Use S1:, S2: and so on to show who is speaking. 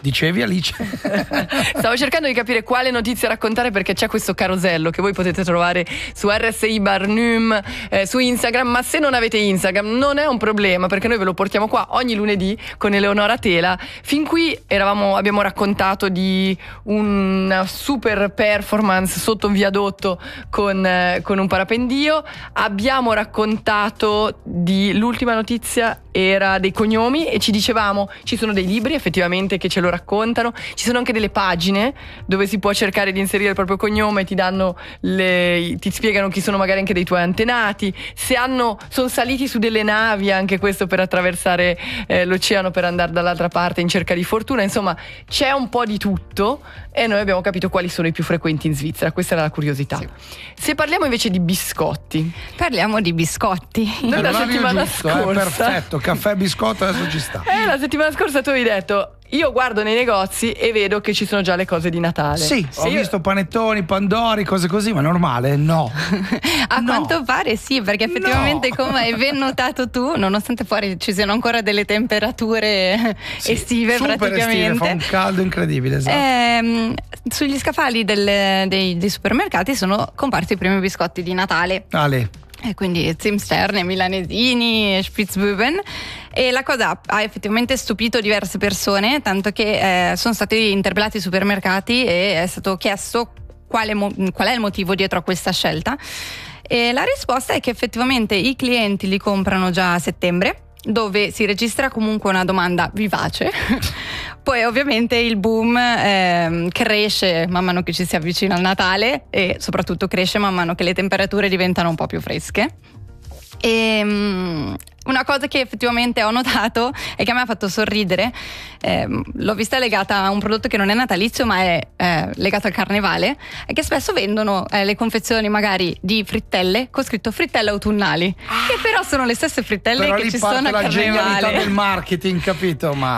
S1: Dicevi, Alice?
S2: Stavo cercando di capire quale notizia raccontare, perché c'è questo carosello che voi potete trovare su RSI Barnum, su Instagram, ma se non avete Instagram non è un problema, perché noi ve lo portiamo qua ogni lunedì con Eleonora Tela. Fin qui abbiamo raccontato di una super performance sotto un viadotto con un parapendio, abbiamo raccontato l'ultima notizia era dei cognomi e ci dicevamo ci sono dei libri effettivamente che ce lo raccontano, ci sono anche delle pagine dove si può cercare di inserire il proprio cognome, ti spiegano chi sono magari anche dei tuoi antenati, se sono saliti su delle navi, anche questo per attraversare l'oceano per andare dall'altra parte in cerca di fortuna. Insomma, c'è un po' di tutto e noi abbiamo capito quali sono i più frequenti in Svizzera. Questa era la curiosità. Sì. Se parliamo invece di biscotti,
S3: parliamo di biscotti.
S2: Noi la settimana scorsa
S1: perfetto, caffè e biscotto adesso ci sta.
S2: La settimana scorsa tu hai detto: io guardo nei negozi e vedo che ci sono già le cose di Natale.
S1: Sì, ho visto panettoni, pandori, cose così, ma è normale? No.
S3: Quanto pare sì, perché effettivamente come hai ben notato tu, nonostante fuori ci siano ancora delle temperature estive praticamente.
S1: Estive, fa un caldo incredibile, esatto.
S3: Sugli scaffali dei supermercati sono comparsi i primi biscotti di Natale. E quindi Zimsterne, milanesini, Spitzbuben. E la cosa ha effettivamente stupito diverse persone, tanto che sono stati interpellati i supermercati e è stato chiesto qual è il motivo dietro a questa scelta. E la risposta è che effettivamente i clienti li comprano già a settembre, dove si registra comunque una domanda vivace. Poi ovviamente il boom cresce man mano che ci si avvicina al Natale e soprattutto cresce man mano che le temperature diventano un po' più fresche. E una cosa che effettivamente ho notato e che a me ha fatto sorridere, l'ho vista legata a un prodotto che non è natalizio ma è legato al carnevale, è che spesso vendono le confezioni magari di frittelle con scritto frittelle autunnali, che però sono le stesse frittelle che ci sono al carnevale.
S1: Però lì parte la genialità del marketing, capito? Ma